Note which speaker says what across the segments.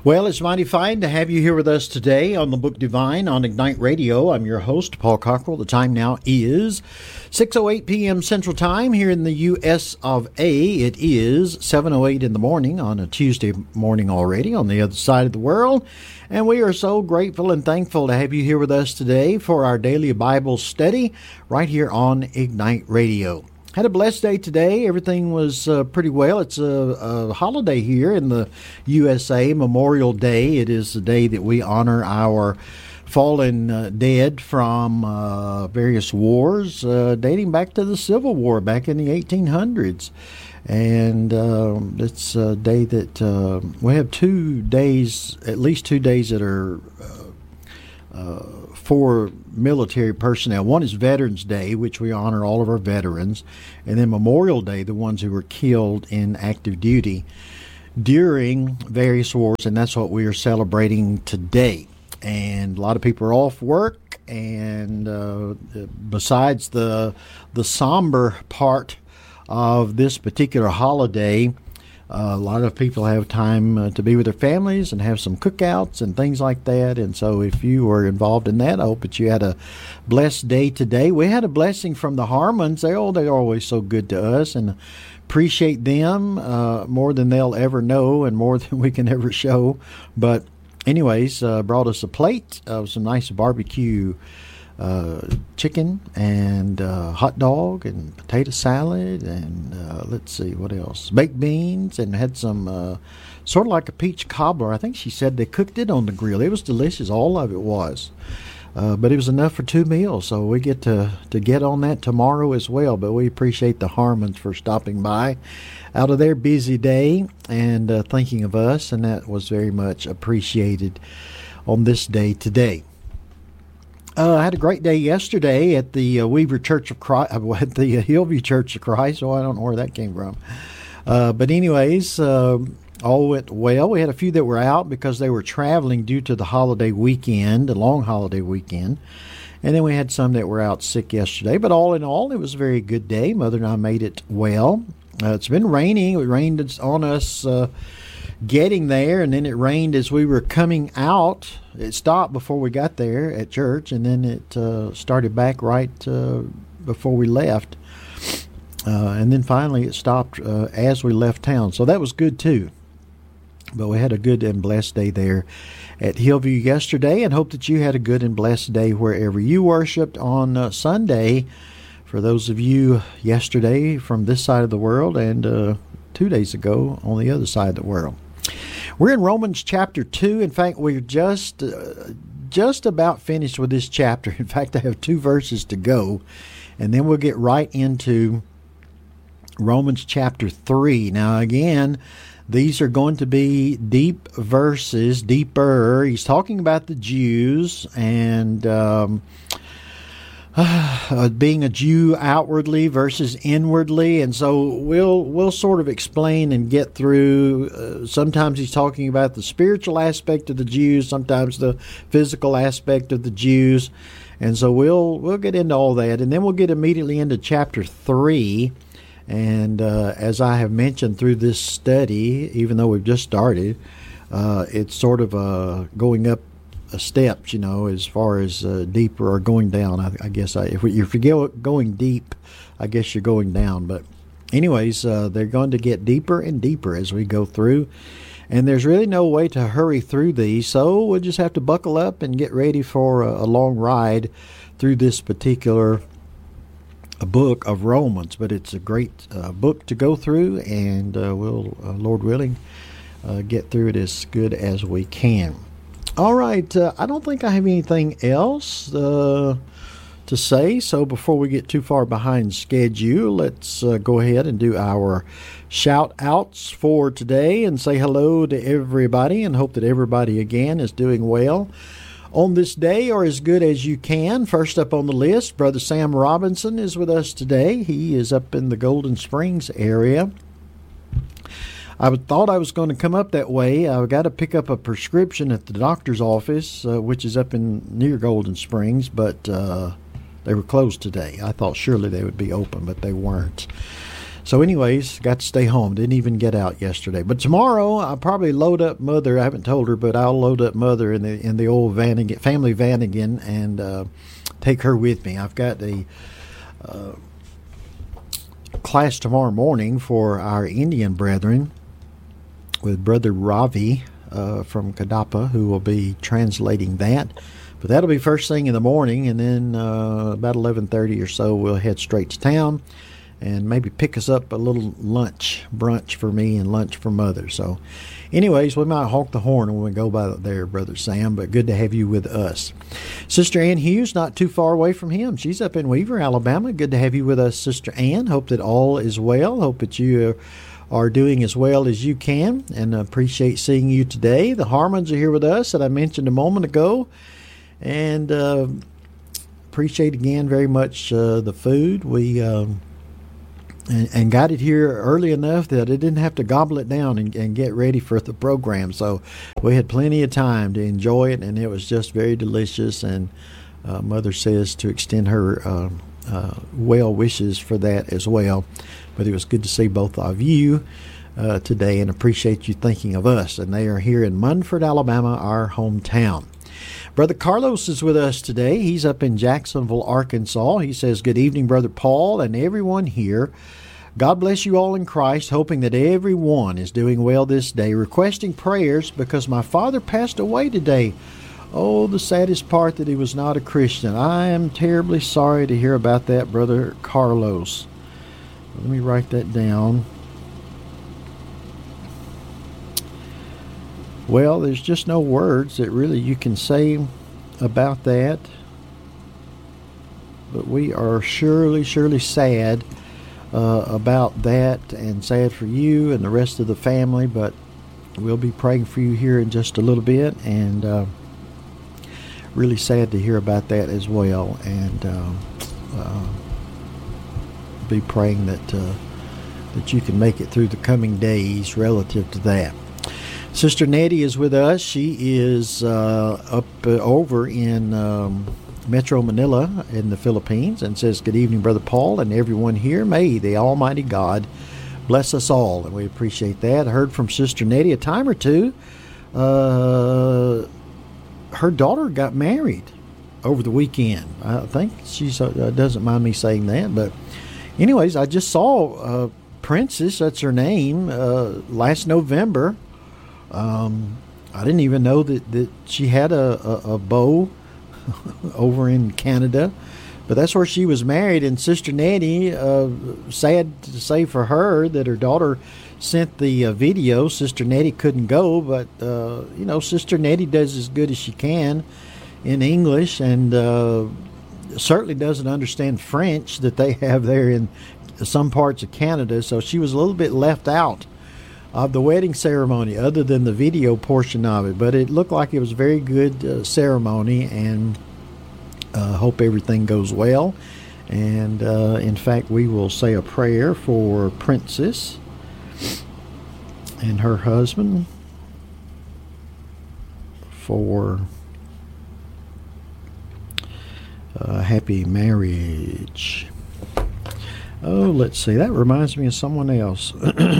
Speaker 1: Well, it's mighty fine to have you here with us today on the Book Divine on Ignite Radio. I'm your host, Paul Cockrell. The time now is 6:08 p.m. Central Time here in the U.S. of A. It is 7:08 in the morning on a Tuesday morning already on the other side of the world. And we are so grateful and thankful to have you here with us today for our daily Bible study right here on Ignite Radio. Had a blessed day today. Everything was pretty well. It's a holiday here in the USA, Memorial Day. It is the day that we honor our fallen dead from various wars dating back to the Civil War back in the 1800s. And it's a day that we have 2 days, at least 2 days that are for military personnel. One is Veterans Day, which we honor all of our veterans, and then Memorial Day, the ones who were killed in active duty during various wars, and that's what we are celebrating today. And a lot of people are off work, and besides the somber part of this particular holiday, a lot of people have time to be with their families and have some cookouts and things like that. And so if you were involved in that, I hope that you had a blessed day today. We had a blessing from the Harmons. They're always so good to us, and appreciate them more than they'll ever know and more than we can ever show. But anyways, brought us a plate of some nice barbecue chicken and hot dog and potato salad and let's see what else, baked beans, and had some sort of like a peach cobbler. I think she said they cooked it on the grill. It was delicious. All of it was, but it was enough for 2 meals, so we get to get on that tomorrow as well. But we appreciate the Harmons for stopping by out of their busy day and thinking of us, and that was very much appreciated on this day today. I had a great day yesterday at the Weaver Church of Christ, at the Hillview Church of Christ. So I don't know where that came from. But anyways, all went well. We had a few that were out because they were traveling due to the holiday weekend, the long holiday weekend. And then we had some that were out sick yesterday. But all in all, it was a very good day. Mother and I made it well. It's been raining. It rained on us getting there, and then it rained as we were coming out. It stopped before we got there at church, and then it started back right before we left. And then finally it stopped as we left town. So that was good too. But we had a good and blessed day there at Hillview yesterday, and hope that you had a good and blessed day wherever you worshiped on Sunday. For those of you yesterday from this side of the world, and 2 days ago on the other side of the world. We're in Romans chapter 2. In fact, we're just about finished with this chapter. In fact, I have 2 verses to go, and then we'll get right into Romans chapter 3. Now, again, these are going to be deep verses, deeper. He's talking about the Jews and being a Jew outwardly versus inwardly, and so we'll sort of explain and get through. Sometimes he's talking about the spiritual aspect of the Jews, sometimes the physical aspect of the Jews, and so we'll get into all that, and then we'll get immediately into chapter 3. And as I have mentioned through this study, even though we've just started, it's sort of going up steps, as far as deeper or going down. I guess if you're going deep, I guess you're going down. But anyways, they're going to get deeper and deeper as we go through. And there's really no way to hurry through these, so we'll just have to buckle up and get ready for a long ride through this particular book of Romans. But it's a great book to go through, and we'll, Lord willing, get through it as good as we can. All right, I don't think I have anything else to say, so before we get too far behind schedule, let's go ahead and do our shout-outs for today and say hello to everybody, and hope that everybody, again, is doing well on this day, or as good as you can. First up on the list, Brother Sam Robinson is with us today. He is up in the Golden Springs area. I thought I was going to come up that way. I've got to pick up a prescription at the doctor's office, which is up near Golden Springs, but they were closed today. I thought surely they would be open, but they weren't. So anyways, got to stay home. Didn't even get out yesterday. But tomorrow I'll probably load up Mother. I haven't told her, but I'll load up Mother in the old van again, family van again, and take her with me. I've got a class tomorrow morning for our Indian brethren with Brother Ravi from Kadapa, who will be translating that. But that'll be first thing in the morning, and then about 11:30 or so we'll head straight to town and maybe pick us up a little brunch for me and lunch for Mother. So anyways, we might honk the horn when we go by there, Brother Sam, but good to have you with us. Sister Ann Hughes, not too far away from him. She's up in Weaver, Alabama. Good to have you with us, Sister Ann. Hope that all is well. Hope that you are doing as well as you can, and appreciate seeing you today. The Harmons are here with us that I mentioned a moment ago, and appreciate again very much the food. We and got it here early enough that I didn't have to gobble it down and get ready for the program. So we had plenty of time to enjoy it, and it was just very delicious. And Mother says to extend her well wishes for that as well. But it was good to see both of you today, and appreciate you thinking of us. And they are here in Munford, Alabama, our hometown. Brother Carlos is with us today. He's up in Jacksonville, Arkansas. He says, good evening, Brother Paul and everyone here. God bless you all in Christ, hoping that everyone is doing well this day. Requesting prayers because my father passed away today. Oh, the saddest part that he was not a Christian. I am terribly sorry to hear about that, Brother Carlos. Let me write that down. Well, there's just no words that really you can say about that. But we are surely sad about that, and sad for you and the rest of the family. But we'll be praying for you here in just a little bit, and really sad to hear about that as well. And be praying that you can make it through the coming days relative to that. Sister Nettie is with us. She is up over in Metro Manila in the Philippines, and says, good evening, Brother Paul and everyone here. May the Almighty God bless us all. And we appreciate that. I heard from Sister Nettie a time or two. Her daughter got married over the weekend. I think she doesn't mind me saying that. But anyways, I just saw Princess, that's her name, last November. I didn't even know that she had a beau over in Canada, but that's where she was married. And Sister Nettie, sad to say for her that her daughter sent the video. Sister Nettie couldn't go, but Sister Nettie does as good as she can in English, and certainly doesn't understand French that they have there in some parts of Canada. So she was a little bit left out of the wedding ceremony, other than the video portion of it. But it looked like it was a very good ceremony, and hope everything goes well. And in fact, we will say a prayer for Princess and her husband for happy marriage. Oh, let's see. That reminds me of someone else.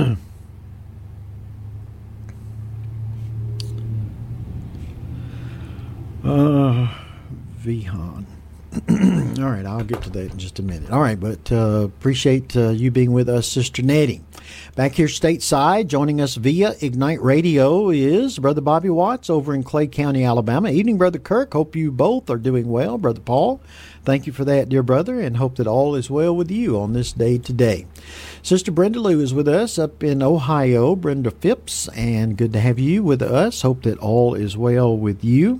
Speaker 1: Vihan. All right, I'll get to that in just a minute. All right, but appreciate you being with us, Sister Nettie. Back here stateside, joining us via Ignite Radio is Brother Bobby Watts over in Clay County, Alabama. Evening, Brother Kirk. Hope you both are doing well. Brother Paul, thank you for that, dear brother, and hope that all is well with you on this day today. Sister Brenda Lou is with us up in Ohio. Brenda Phipps, and good to have you with us. Hope that all is well with you.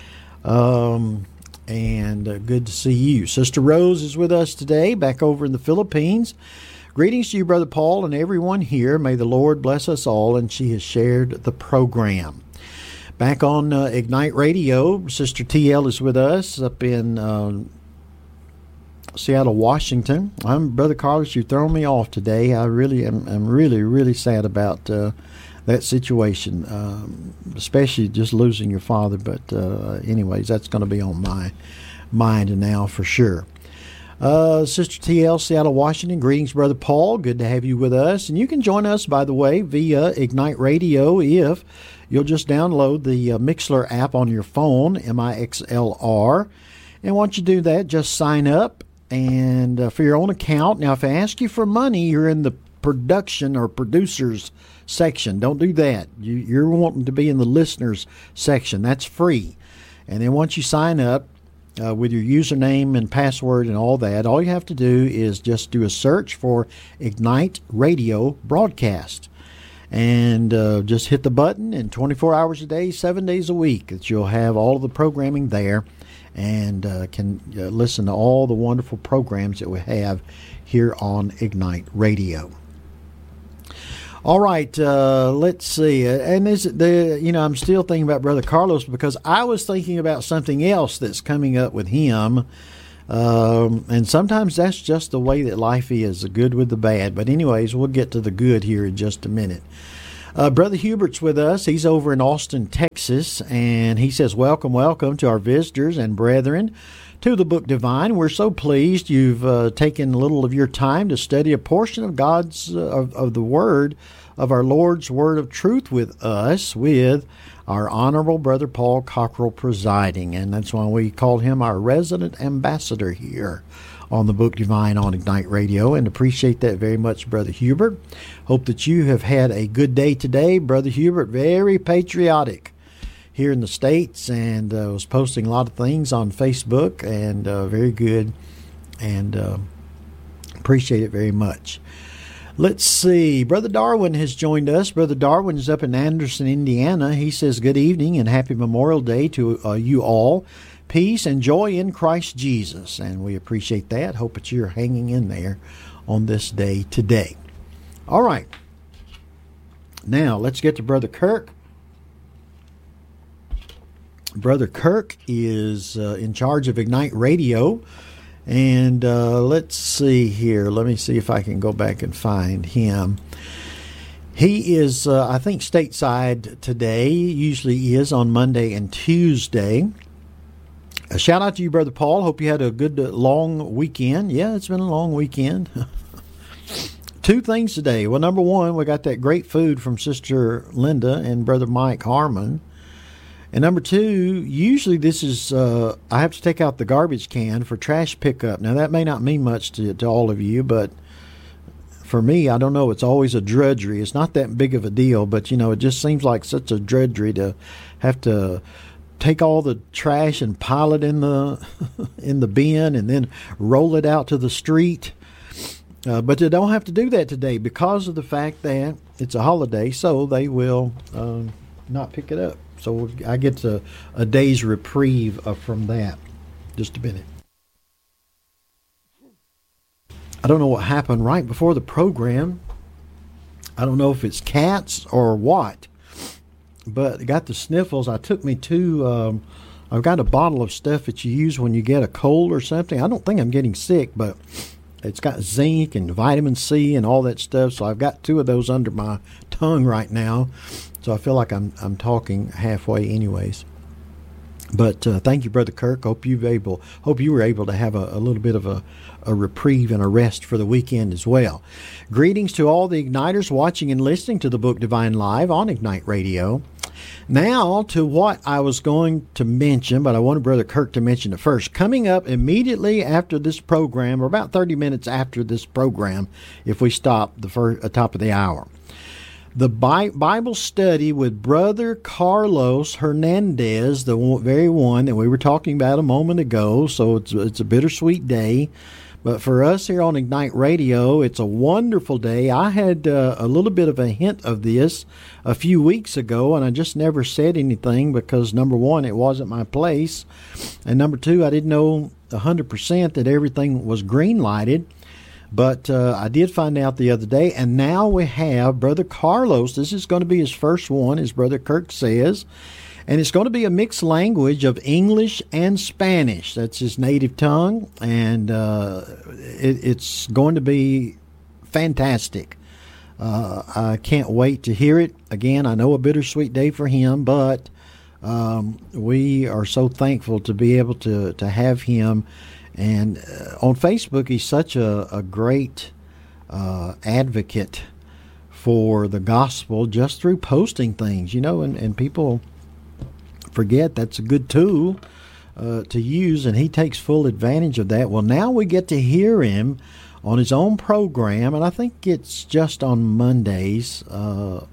Speaker 1: And good to see you. Sister Rose is with us today, back over in the Philippines. Greetings to you, Brother Paul, and everyone here. May the Lord bless us all, and she has shared the program. Back on Ignite Radio, Sister TL is with us up in Seattle, Washington. Brother Carlos, you've thrown me off today. I really am really sad about that situation, especially just losing your father. But anyways, that's going to be on my mind now for sure. Sister TL, Seattle, Washington. Greetings, Brother Paul. Good to have you with us. And you can join us, by the way, via Ignite Radio if you'll just download the Mixlr app on your phone, Mixlr. And once you do that, just sign up and for your own account. Now, if I ask you for money, you're in the production or producers section. Don't do that. You're wanting to be in the listeners section. That's free. And then once you sign up, with your username and password and all that, all you have to do is just do a search for Ignite Radio Broadcast. And just hit the button, and 24 hours a day, 7 days a week, that you'll have all of the programming there and can listen to all the wonderful programs that we have here on Ignite Radio. All right, let's see. And I'm still thinking about Brother Carlos because I was thinking about something else that's coming up with him. And sometimes that's just the way that life is, the good with the bad. But anyways, we'll get to the good here in just a minute. Brother Hubert's with us. He's over in Austin, Texas, and he says, welcome to our visitors and brethren to the Book Divine. We're so pleased you've taken a little of your time to study a portion of God's of the Word, of our Lord's Word of Truth with us, with our Honorable Brother Paul Cockrell presiding. And that's why we call him our resident ambassador here on the Book Divine on Ignite Radio, and appreciate that very much, Brother Hubert. Hope that you have had a good day today. Brother Hubert, very patriotic here in the States, and was posting a lot of things on Facebook, and very good, and appreciate it very much. Let's see. Brother Darwin has joined us. Brother Darwin is up in Anderson, Indiana. He says, good evening and happy Memorial Day to you all. Peace and joy in Christ Jesus. And we appreciate that. Hope that you're hanging in there on this day today. All right. Now, let's get to Brother Kirk. Brother Kirk is in charge of Ignite Radio. And let's see here. Let me see if I can go back and find him. He is, I think, stateside today. Usually is on Monday and Tuesday. A shout out to you, Brother Paul. Hope you had a good long weekend. Yeah, it's been a long weekend. Two things today. Well, number one, we got that great food from Sister Linda and Brother Mike Harmon. And number two, usually this is, I have to take out the garbage can for trash pickup. Now, that may not mean much to all of you, but for me, I don't know, it's always a drudgery. It's not that big of a deal, but, it just seems like such a drudgery to have to take all the trash and pile it in the in the bin and then roll it out to the street. But they don't have to do that today because of the fact that it's a holiday, so they will not pick it up. So I get a day's reprieve from that. Just a minute. I don't know what happened right before the program. I don't know if it's cats or what. But I got the sniffles. I took me to, I've got a bottle of stuff that you use when you get a cold or something. I don't think I'm getting sick, but it's got zinc and vitamin C and all that stuff. So I've got two of those under my tongue right now. So I feel like I'm talking halfway anyways. But thank you, Brother Kirk. Hope you were able to have a little bit of a reprieve and a rest for the weekend as well. Greetings to all the Igniters watching and listening to the Book Divine Live on Ignite Radio. Now to what I was going to mention, but I wanted Brother Kirk to mention it first. Coming up immediately after this program, or about 30 minutes after this program, if we stop the top of the hour, the Bible study with Brother Carlos Hernandez, the very one that we were talking about a moment ago. So it's a bittersweet day. But for us here on Ignite Radio, it's a wonderful day. I had a little bit of a hint of this a few weeks ago, and I just never said anything because, number one, it wasn't my place. And number two, I didn't know 100% that everything was green-lighted. But I did find out the other day, and now we have Brother Carlos. This is going to be his first one, as Brother Kirk says. And it's going to be a mixed language of English and Spanish. That's his native tongue, and it's going to be fantastic. I can't wait to hear it. Again, I know a bittersweet day for him, but we are so thankful to be able to have him And on Facebook, he's such a great advocate for the gospel just through posting things, and people forget that's a good tool to use, and he takes full advantage of that. Well, now we get to hear him on his own program, and I think it's just on Mondays. I'll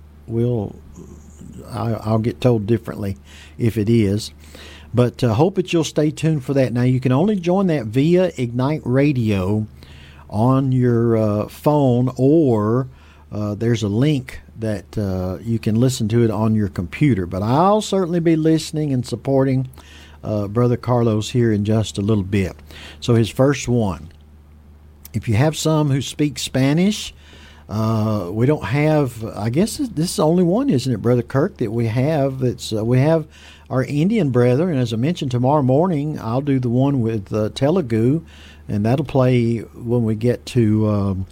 Speaker 1: get told differently if it is. But hope that you'll stay tuned for that. Now, you can only join that via Ignite Radio on your phone, or there's a link that you can listen to it on your computer. But I'll certainly be listening and supporting Brother Carlos here in just a little bit. So his first one. If you have some who speak Spanish, we don't have, I guess this is the only one, isn't it, Brother Kirk, that we have. We have our Indian brethren. As I mentioned, tomorrow morning I'll do the one with Telugu, and that'll play when we get to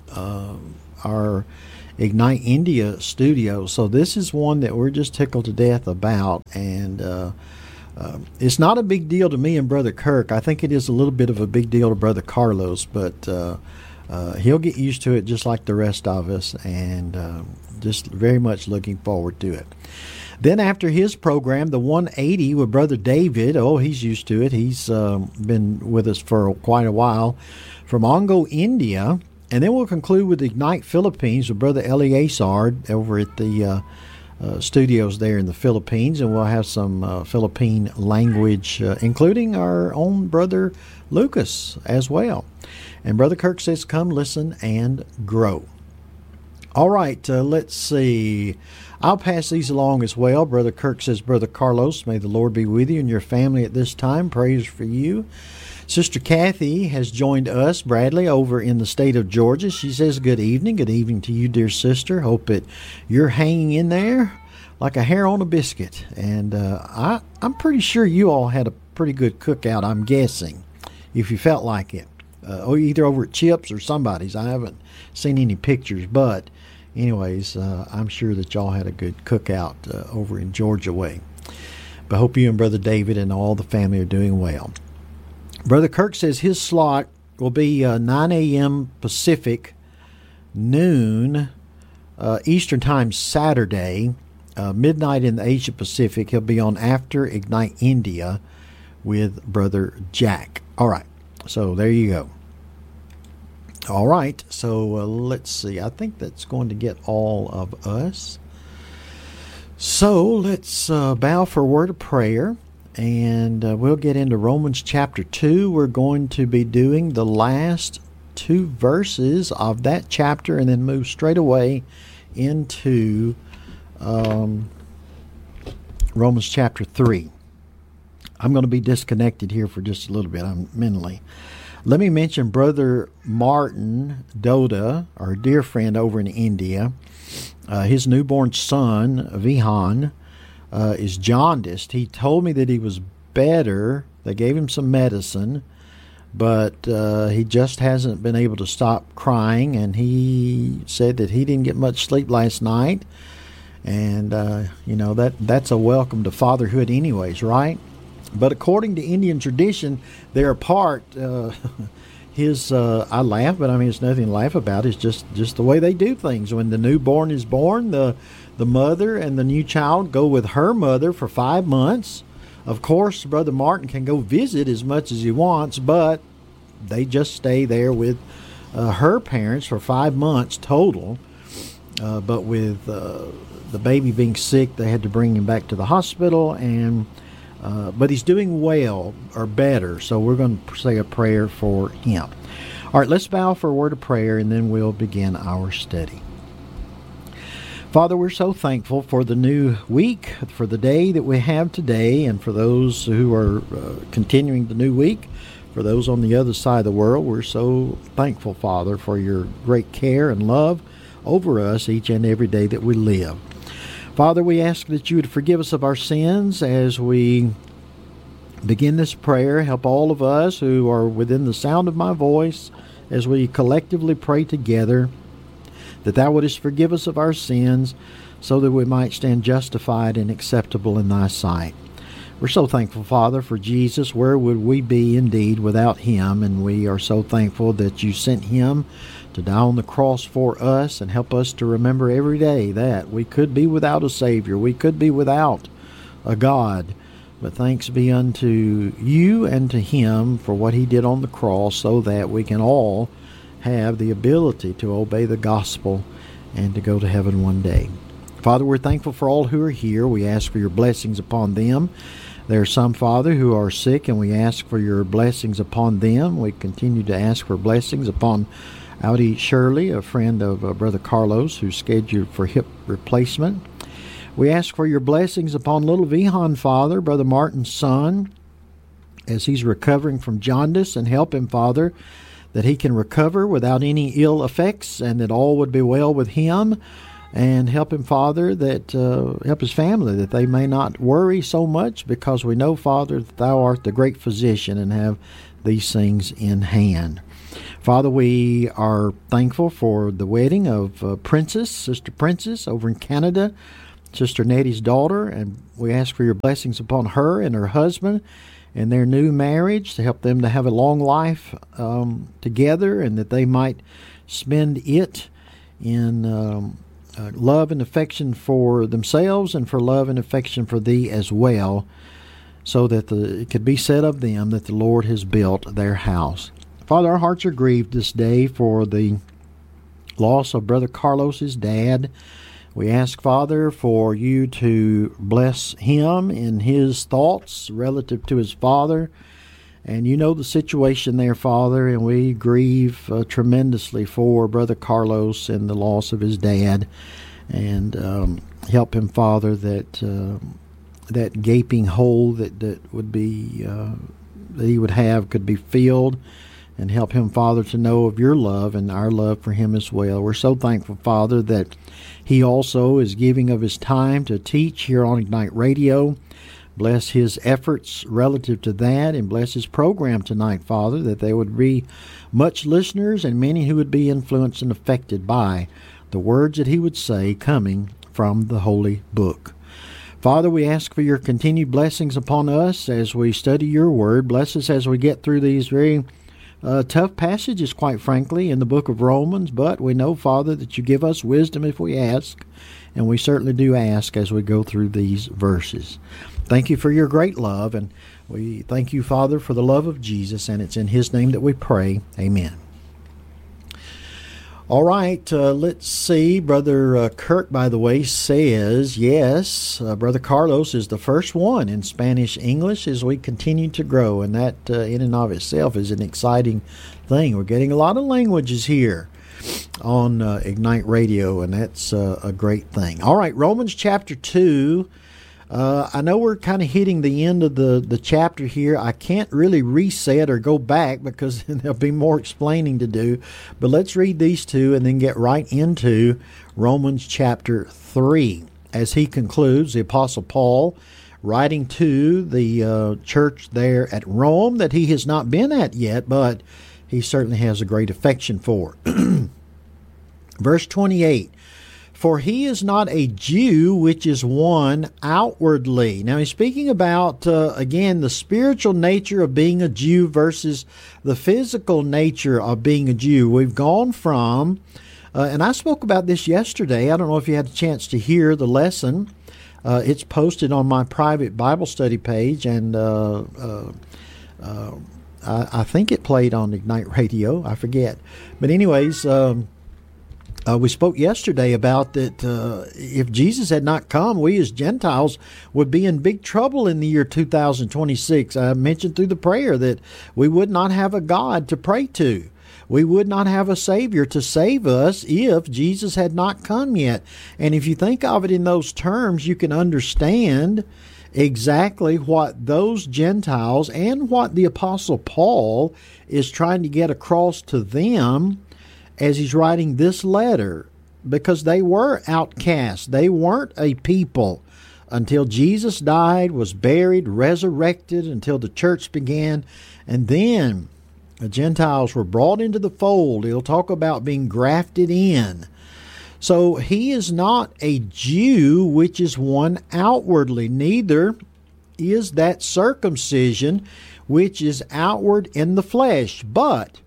Speaker 1: our Ignite India studio. So this is one that we're just tickled to death about, and it's not a big deal to me and Brother Kirk. I think it is a little bit of a big deal to Brother Carlos, but he'll get used to it just like the rest of us, and just very much looking forward to it. Then after his program, the 180 with Brother David, he's used to it. He's been with us for quite a while, from Ongo, India. And then we'll conclude with Ignite Philippines with Brother Eleazar over at the studios there in the Philippines, and we'll have some Philippine language, including our own Brother Lucas as well. And Brother Kirk says, come listen and grow. All right, let's see. I'll pass these along as well. Brother Kirk says, Brother Carlos, may the Lord be with you and your family at this time. Praise for you. Sister Kathy has joined us, Bradley, over in the state of Georgia. She says, good evening. Good evening to you, dear sister. Hope that you're hanging in there like a hair on a biscuit. And I'm pretty sure you all had a pretty good cookout, I'm guessing, if you felt like it. Either over at Chips or somebody's. I haven't seen any pictures, but anyways, I'm sure that y'all had a good cookout over in Georgia way. But hope you and Brother David and all the family are doing well. Brother Kirk says his slot will be 9 a.m. Pacific, noon Eastern Time Saturday, midnight in the Asia Pacific. He'll be on after Ignite India with Brother Jack. All right, so there you go. All right, so let's see. I think that's going to get all of us. So let's bow for a word of prayer. And we'll get into Romans chapter 2. We're going to be doing the last 2 verses of that chapter and then move straight away into Romans chapter 3. I'm going to be disconnected here for just a little bit. I'm mentally. Let me mention Brother Martin Doda, our dear friend over in India. His newborn son, Vihan, is jaundiced. He told me that he was better. They gave him some medicine, but he just hasn't been able to stop crying, and he said that he didn't get much sleep last night. And that's a welcome to fatherhood anyways, right? But according to Indian tradition, they're apart. I laugh, but I mean, it's nothing to laugh about. It's just the way they do things. When the newborn is born, the mother and the new child go with her mother for 5 months. Of course, Brother Martin can go visit as much as he wants, but they just stay there with her parents for 5 months total. But with the baby being sick, they had to bring him back to the hospital, but he's doing well, or better, so we're going to say a prayer for him. All right, let's bow for a word of prayer, and then we'll begin our study. Father, we're so thankful for the new week, for the day that we have today, and for those who are continuing the new week, for those on the other side of the world. We're so thankful, Father, for your great care and love over us each and every day that we live. Father, we ask that you would forgive us of our sins as we begin this prayer. Help all of us who are within the sound of my voice as we collectively pray together, that thou wouldest forgive us of our sins so that we might stand justified and acceptable in thy sight. We're so thankful, Father, for Jesus. Where would we be indeed without him? And we are so thankful that you sent him to die on the cross for us, and help us to remember every day that we could be without a Savior. We could be without a God. But thanks be unto you and to him for what he did on the cross, so that we can all have the ability to obey the gospel and to go to heaven one day. Father, we're thankful for all who are here. We ask for your blessings upon them. There are some, Father, who are sick, and we ask for your blessings upon them. We continue to ask for blessings upon Audi Shirley, a friend of Brother Carlos, who's scheduled for hip replacement. We ask for your blessings upon little Vihan, Father, Brother Martin's son, as he's recovering from jaundice, and help him, Father, that he can recover without any ill effects, and that all would be well with him. And help him, Father, that help his family, that they may not worry so much, because we know, Father, that thou art the great physician and have these things in hand. Father, we are thankful for the wedding of Sister Princess over in Canada, Sister Nettie's daughter, and we ask for your blessings upon her and her husband and their new marriage, to help them to have a long life together, and that they might spend it in love and affection for themselves, and for love and affection for thee as well, so that it could be said of them that the Lord has built their house. Father, our hearts are grieved this day for the loss of Brother Carlos's dad. We ask, Father, for you to bless him in his thoughts relative to his father. And you know the situation there, Father, and we grieve tremendously for Brother Carlos and the loss of his dad. And help him, Father, that that gaping hole that would be that he would have could be filled. And help him, Father, to know of your love and our love for him as well. We're so thankful, Father, that he also is giving of his time to teach here on Ignite Radio. Bless his efforts relative to that, and bless his program tonight, Father, that there would be much listeners and many who would be influenced and affected by the words that he would say coming from the Holy Book. Father, we ask for your continued blessings upon us as we study your word. Bless us as we get through these very tough passages, quite frankly, in the book of Romans, but we know, Father, that you give us wisdom if we ask, and we certainly do ask as we go through these verses. Thank you for your great love, and we thank you, Father, for the love of Jesus, and it's in his name that we pray. Amen. All right, let's see. Brother Kurt, by the way, says, yes, Brother Carlos is the first one in Spanish-English as we continue to grow, and that in and of itself is an exciting thing. We're getting a lot of languages here on Ignite Radio, and that's a great thing. All right, Romans chapter 2. I know we're kind of hitting the end of the chapter here. I can't really reset or go back because there'll be more explaining to do. But let's read these two and then get right into Romans chapter 3. As he concludes, the Apostle Paul, writing to the church there at Rome that he has not been at yet, but he certainly has a great affection for. Verse 28. For he is not a Jew, which is one outwardly. Now he's speaking about, again, the spiritual nature of being a Jew versus the physical nature of being a Jew. We've gone from, and I spoke about this yesterday. I don't know if you had a chance to hear the lesson. It's posted on my private Bible study page, and I think it played on Ignite Radio. I forget. But anyways, we spoke yesterday about that if Jesus had not come, we as Gentiles would be in big trouble in the year 2026. I mentioned through the prayer that we would not have a God to pray to. We would not have a Savior to save us if Jesus had not come yet. And if you think of it in those terms, you can understand exactly what those Gentiles and what the Apostle Paul is trying to get across to them as he's writing this letter, because they were outcast. They weren't a people until Jesus died, was buried, resurrected, until the church began. And then the Gentiles were brought into the fold. He'll talk about being grafted in. So he is not a Jew, which is one outwardly. Neither is that circumcision which is outward in the flesh, but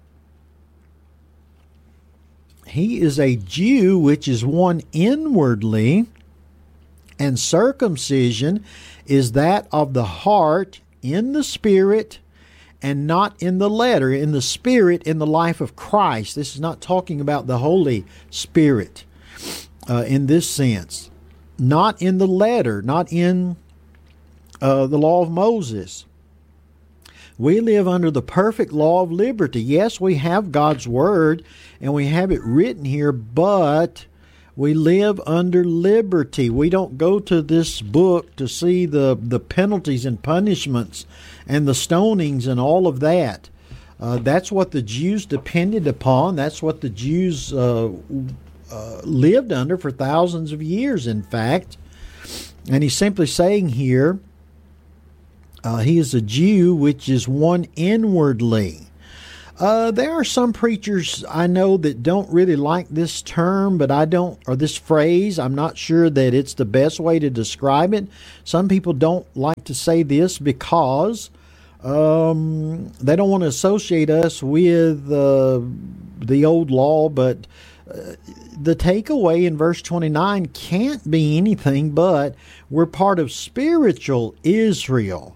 Speaker 1: he is a Jew which is one inwardly, and circumcision is that of the heart in the spirit and not in the letter, in the spirit, in the life of Christ. This is not talking about the Holy Spirit in this sense. Not in the letter, not in the law of Moses. We live under the perfect law of liberty. Yes, we have God's Word, and we have it written here, but we live under liberty. We don't go to this book to see the penalties and punishments and the stonings and all of that. That's what the Jews depended upon. That's what the Jews lived under for thousands of years, in fact. And he's simply saying here, he is a Jew which is one inwardly. There are some preachers I know that don't really like this term, but or this phrase. I'm not sure that it's the best way to describe it. Some people don't like to say this because they don't want to associate us with the old law, but the takeaway in verse 29 can't be anything but we're part of spiritual Israel.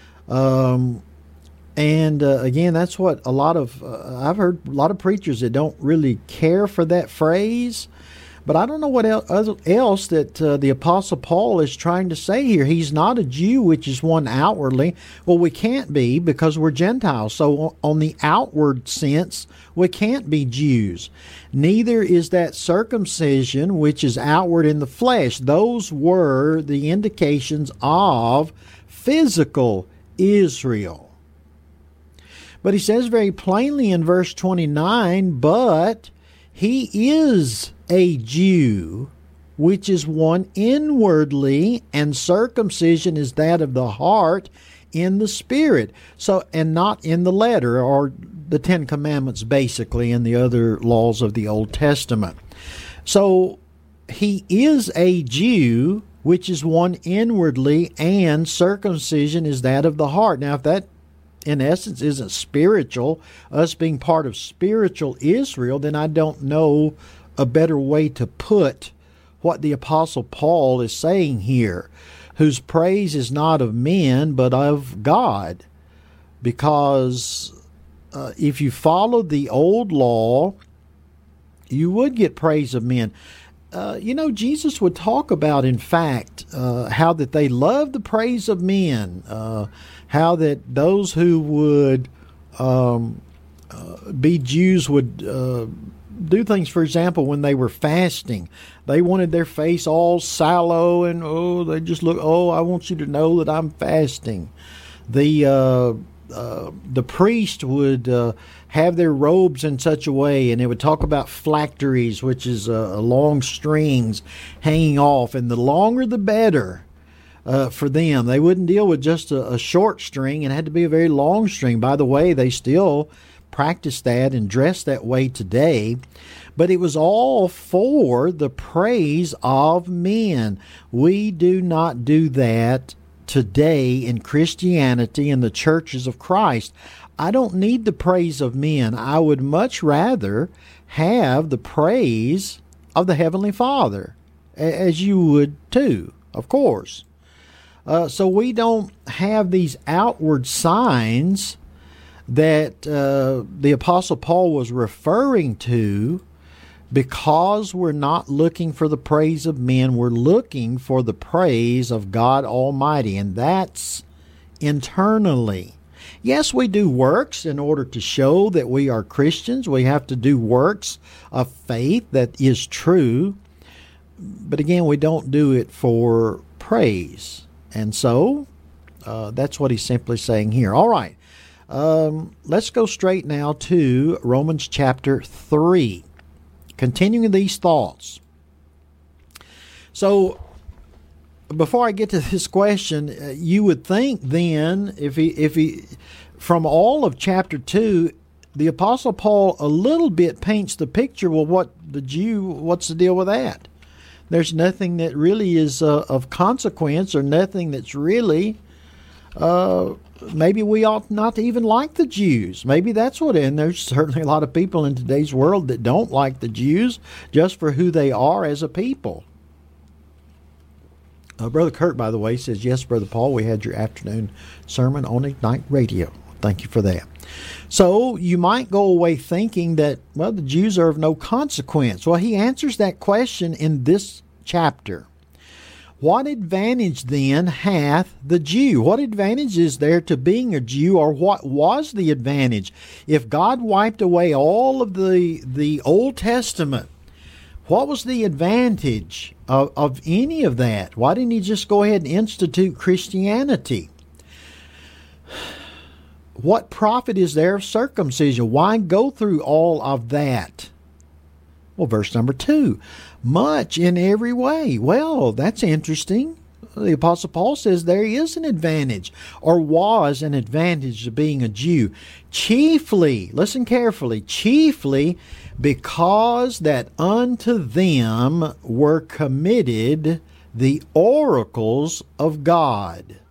Speaker 1: Again, that's what I've heard a lot of preachers that don't really care for that phrase. But I don't know what else that the Apostle Paul is trying to say here. He's not a Jew, which is one outwardly. Well, we can't be because we're Gentiles. So on the outward sense, we can't be Jews. Neither is that circumcision, which is outward in the flesh. Those were the indications of physical Israel. But he says very plainly in verse 29, but he is a Jew, which is one inwardly, and circumcision is that of the heart in the spirit. So, and not in the letter, or the Ten Commandments, basically, and the other laws of the Old Testament. So, he is a Jew, which is one inwardly, and circumcision is that of the heart. Now, if that in essence isn't spiritual, us being part of spiritual Israel, then I don't know a better way to put what the Apostle Paul is saying here, whose praise is not of men but of God. Because if you follow the old law, you would get praise of men. Jesus would talk about, in fact, how that they love the praise of men, how that those who would be Jews would do things, for example, when they were fasting. They wanted their face all sallow and, they just look, I want you to know that I'm fasting. The priest would have their robes in such a way, and it would talk about phylacteries, which is long strings hanging off, and the longer the better for them. They wouldn't deal with just a short string. It had to be a very long string. By the way, they still practice that and dress that way today, but it was all for the praise of men. We do not do that today in Christianity and the churches of Christ. I don't need the praise of men. I would much rather have the praise of the Heavenly Father, as you would too, of course. So we don't have these outward signs that the Apostle Paul was referring to, because we're not looking for the praise of men. We're looking for the praise of God Almighty, and that's internally. Yes, we do works in order to show that we are Christians. We have to do works of faith that is true. But again, we don't do it for praise. And so, that's what he's simply saying here. All right. Let's go straight now to Romans chapter 3. Continuing these thoughts. So, before I get to this question, you would think then, if he, from all of chapter 2, the Apostle Paul a little bit paints the picture. Well, what's the deal with that? There's nothing that really is of consequence, or nothing that's really maybe we ought not to even like the Jews. Maybe that's what, and there's certainly a lot of people in today's world that don't like the Jews just for who they are as a people. Brother Kurt, by the way, says, yes, Brother Paul, we had your afternoon sermon on Ignite Radio. Thank you for that. So you might go away thinking that, well, the Jews are of no consequence. Well, he answers that question in this chapter. What advantage then hath the Jew? What advantage is there to being a Jew, or what was the advantage? If God wiped away all of the Old Testament, what was the advantage of any of that? Why didn't he just go ahead and institute Christianity? What profit is there of circumcision? Why go through all of that? Well, verse number 2, much in every way. Well, that's interesting. The Apostle Paul says there is an advantage, or was an advantage of being a Jew. Chiefly, listen carefully, chiefly because that unto them were committed the oracles of God.